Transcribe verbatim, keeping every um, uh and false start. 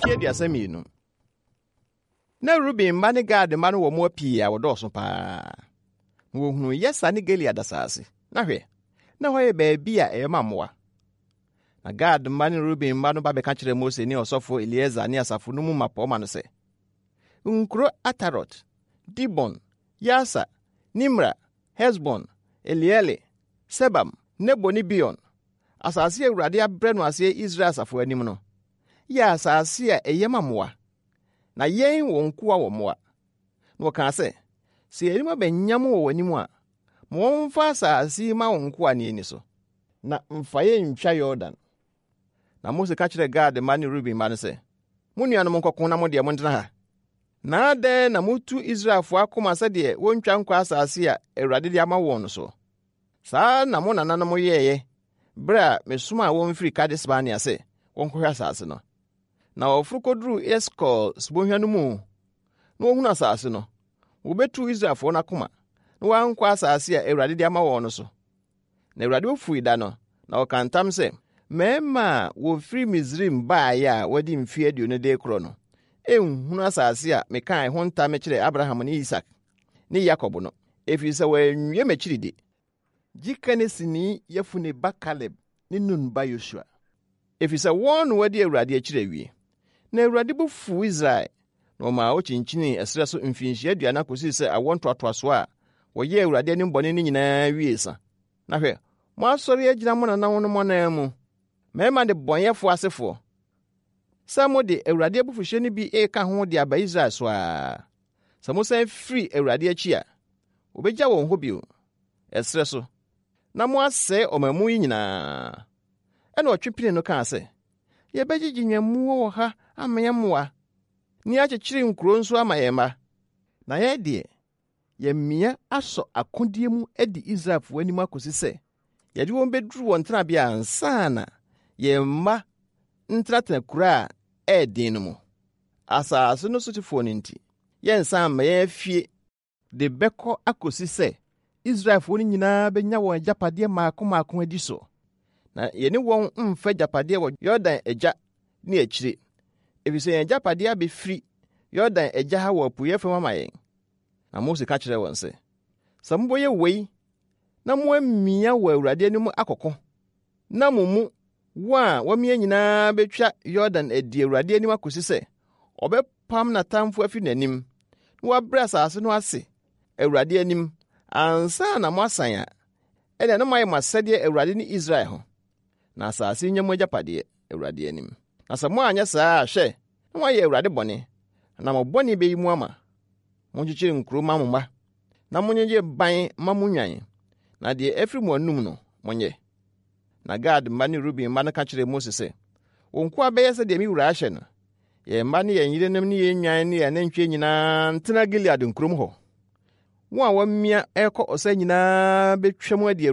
mfie aduasa mmienu. Na Ruben mma ne Gad mma no wɔ mo pii a wɔdɔɔso paa. Wo hunu Yesa ne Gilead asase. Na hwɛ, na hɔ yɛ baabi a ɛyɛ ma mmoa. Na Gad mma ne Ruben mma no ba bɛka kyerɛ Mose ne ɔsɔfo Eliezer ne asafo no mu mapɔma no sɛ, nkuro Atarot, Dibon, Yasa, Nimra, Hesbon, Eliele, Sebam, Nebo ne Bion, asase a Awurade abrɛ no ase Israel asafo anim no, yɛ asase a ɛyɛ ma mmoa. Na yɛn wɔ nkoa wɔ mmoa. Na wɔka sɛ, sɛ yɛnim abɛnyam wɔ w'anim a, ma wɔmfa asase ma wo nkoa ne ani so, na mfa yɛn ntwa Yordan. Na Mose ka kyerɛ Gad mma ne Ruben mma no sɛ, mo nuanom nkɔko na mo deɛ mo ntena ha. Na dɛn na motu Israelfo akoma sɛdeɛ wontwa nkɔ asase a Awurade de ama wɔn no so. Saa na mo nananom yɛɛyɛ bere a mesoma wɔn firi Kades Barnea sɛ wɔnkɔhwɛ asase no. Na wɔforo koduru Eskol subɔnhwa no mu na wɔhunu asase no, wɔbɛtu Israelfo no akoma na wɔankɔ asase a Awurade de ama wɔn no so. Na Awurade ofui da no, na ɔka ntam sɛ, mmarima a wɔfiri Misraim baeɛ a wɔde mfe aduonu de korɔ no, ɛnhunu asase a mekaa ho ntam kyerɛ Abraham ne Isak ne Yakob no, ɛfiri sɛ wɔanwie m'akyiride. Gyika ne sini Yefune ba Kaleb ne Nun ba Yosua, ɛfiri sɛ wɔn na wɔde Awurade akyirɛ awie. Na Awurade bo fu Israel, na ɔma ɔkyinkyini ɛserɛ so mfinhyia aduana kɔsii sɛ awɔ ntoatoaso a wɔyɛ Awurade anim bɔne no nyinaa wie sa. Na hwɛ, mo asɔre agyina mo nananom no mɔnaa mu, mmarima de bɔnyɛfo asefoɔ, sɛ mo de Awurade abufuhyeɛ no bi ɛka ho de aba Israel so a, sɛ mo san firi Awurade akyi a, obegya wɔn hɔ bio ɛserɛ so, na mo asɛe ɔmamu yi nyinaa. Ɛna ɔtwepene no kaa sɛ, yɛbɛgyegye nyamuo wɔ ha ama yɛn mmoa, ne akyekyere nkuro nso ama yɛn mma. Na yɛn deɛ, yɛmmea asɔ akodie mu adi Israelfo anim akosi sɛ, yɛde wɔn bɛduru wɔn tenabea ansa na yɛn mma ntenatena kuro a ɛɛden no mu. Asase no sotefoɔ no nti, yɛnsan mma yɛn afie de bɛkɔ akosi sɛ, Israelfo no nyinaa bɛnya wɔn agyapadeɛ maako maako adi so. Na yɛne wɔn mfa agyapadeɛ wɔ Yordan agya ne akyire, ɛfiri sɛ yɛn agyapadeɛ abɛfiri Yordan agya ha wɔ apueɛ fam ama yɛn. Na Mose ka kyerɛ wɔn sɛ, sɛ mobɛyɛ wei na moamia wɔ Awurade anim akɔkɔ, na mo mu wɔn a wɔamia nyinaa bɛtwa Yordan adi Awurade anim akosi sɛ ɔbɛpam n'atamfo afi n'anim, na wɔabrɛ asase no ase Awurade anim ansa na mo asan a, ɛnna na moayɛ mo asɛdeɛ Awurade ne Israel ho, na asase nyɛ mo agyapadeɛ Awurade anim. Na sɛ moanyɛ saa a, hwɛ, na moayɛ Awurade bɔne, na mo bɔne bɛyi mu ama. Monkyekyere nkuro ma mo mma, na monyegye ban ma mo nwan, na deɛ ɛfiri mo anum no monyɛ. Na Gad mma ne Ruben mma no ka kyerɛ Mose sɛ, wo nkoa bɛyɛ sɛ deɛ me wura ahyɛ no. Yɛn mma ne yɛn yerenom ne yɛn nwan ne yɛn anantwie nyinaa ntena Gilead nkurom hɔ. Mo a wɔamia ɛkɔ ɔsa nyinaa bɛtwa mu adi